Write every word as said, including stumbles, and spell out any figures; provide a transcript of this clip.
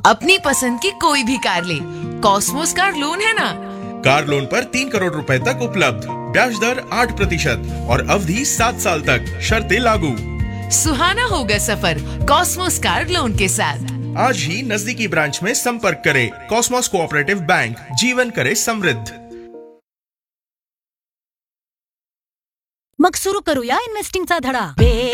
अपनी पसंद की कोई भी कार ले, कॉस्मोस कार लोन है ना। कार लोन पर तीन करोड़ रुपए तक उपलब्ध, ब्याज दर आठ प्रतिशत और अवधि सात साल तक, शर्तें लागू। सुहाना होगा सफर कॉस्मोस कार लोन के साथ। आज ही नजदीकी ब्रांच में संपर्क करें। कॉस्मोस कोऑपरेटिव बैंक, जीवन करे समृद्ध। मग सुरू करूया इन्व्हेस्टिंगचा धडा।